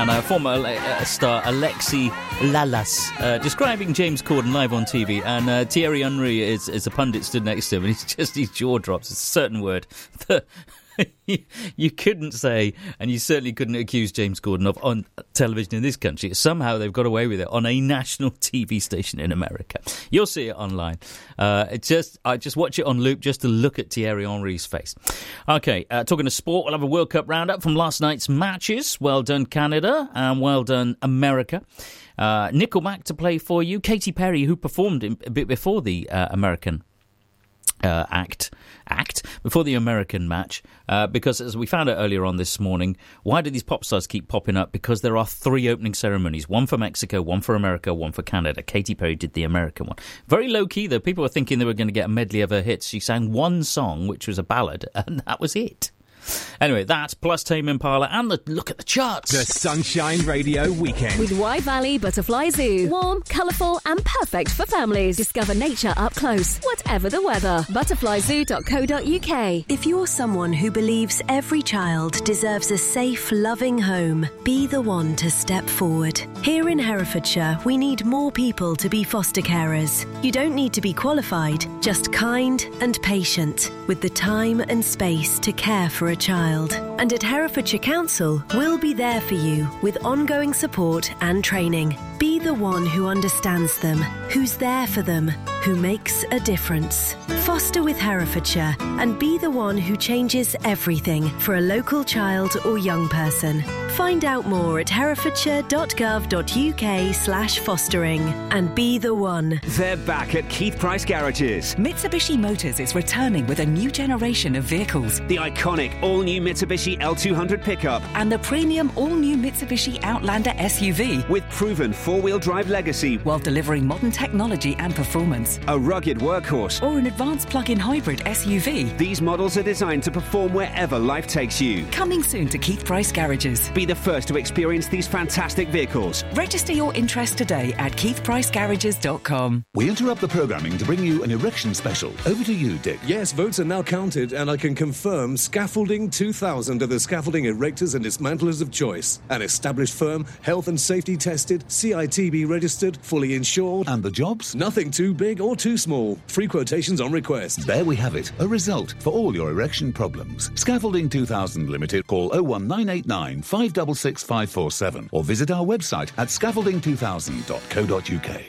and former star Alexi Lalas describing James Corden live on TV, and Thierry Henry is a pundit stood next to him, and his jaw drops. It's a certain word that you couldn't say, and you certainly couldn't accuse James Corden of on television in this country. Somehow they've got away with it on a national TV station in America. You'll see it online. I just watch it on loop just to look at Thierry Henry's face. Okay, talking to sport, we'll have a World Cup roundup from last night's matches. Well done, Canada, and well done, America. Nickelback to play for you. Katy Perry, who performed a bit before the American act before the American match, because as we found out earlier on this morning, why do these pop stars keep popping up? Because there are 3 opening ceremonies, one for Mexico, one for America, one for Canada. Katy Perry did the American one. Very low-key, though. People were thinking they were going to get a medley of her hits. She sang one song, which was a ballad, and that was it. Anyway, that plus Tame Impala and look at the charts. The Sunshine Radio Weekend. With Wye Valley Butterfly Zoo. Warm, colourful and perfect for families. Discover nature up close, whatever the weather. Butterflyzoo.co.uk. If you're someone who believes every child deserves a safe, loving home, be the one to step forward. Here in Herefordshire, we need more people to be foster carers. You don't need to be qualified, just kind and patient, with the time and space to care for a child. And at Herefordshire Council, we'll be there for you with ongoing support and training. Be the one who understands them, who's there for them, who makes a difference. Foster with Herefordshire and be the one who changes everything for a local child or young person. Find out more at herefordshire.gov.uk/fostering and be the one. They're back at Keith Price Garages. Mitsubishi Motors is returning with a new generation of vehicles. The iconic all-new Mitsubishi L200 pickup. And the premium all-new Mitsubishi Outlander SUV. With proven four-wheel drive legacy. While delivering modern technology and performance. A rugged workhorse. Or an advanced plug-in hybrid SUV. These models are designed to perform wherever life takes you. Coming soon to Keith Price Garages. Be the first to experience these fantastic vehicles. Register your interest today at keithpricegarages.com. We interrupt the programming to bring you an erection special. Over to you, Dick. Yes, votes are now counted, and I can confirm Scaffolding 2000 are the scaffolding erectors and dismantlers of choice. An established firm, health and safety tested, CITB registered, fully insured. And the jobs? Nothing too big or too small. Free quotations on request. There we have it. A result for all your erection problems. Scaffolding 2000 Limited. Call 01989 566 547 or visit our website at scaffolding2000.co.uk.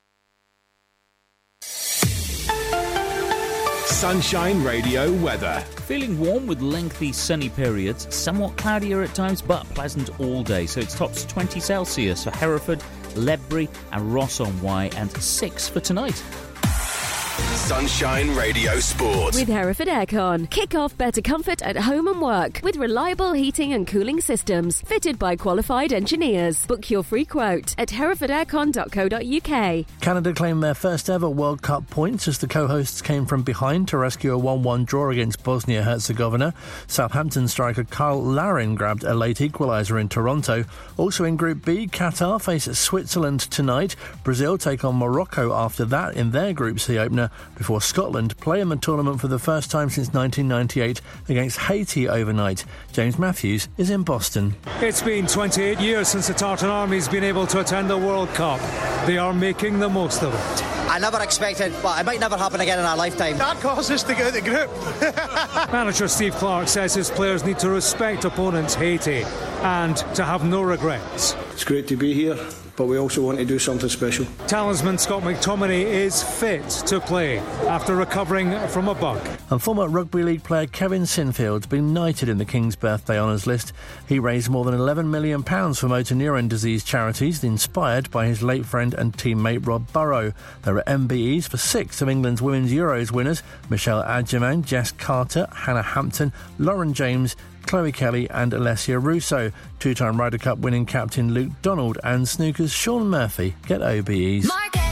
Sunshine Radio weather. Feeling warm with lengthy sunny periods, somewhat cloudier at times, but pleasant all day. So it's tops 20 Celsius for Hereford, Ledbury and Ross-on-Wye, and 6 for tonight. Sunshine Radio Sport. With Hereford Aircon. Kick off better comfort at home and work with reliable heating and cooling systems fitted by qualified engineers. Book your free quote at herefordaircon.co.uk. Canada claimed their first ever World Cup points as the co-hosts came from behind to rescue a 1-1 draw against Bosnia-Herzegovina. Southampton striker Kyle Larin grabbed a late equaliser in Toronto. Also in Group B, Qatar face Switzerland tonight. Brazil take on Morocco after that in their Group C opener, before Scotland play in the tournament for the first time since 1998 against Haiti overnight. James Matthews is in Boston. It's been 28 years since the Tartan Army's been able to attend the World Cup. They are making the most of it. I never expected, but it might never happen again in our lifetime. That caused us to get out of the group. Manager Steve Clarke says his players need to respect opponents Haiti and to have no regrets. It's great to be here, but we also want to do something special. Talisman Scott McTominay is fit to play after recovering from a bug. And former Rugby League player Kevin Sinfield's been knighted in the King's Birthday Honours list. He raised more than £11 million for motor neurone disease charities, inspired by his late friend and teammate Rob Burrow. There are MBEs for 6 of England's Women's Euros winners: Michelle Adjeman, Jess Carter, Hannah Hampton, Lauren James, Chloe Kelly and Alessia Russo. Two-time Ryder Cup winning captain Luke Donald and snooker's Sean Murphy get OBEs.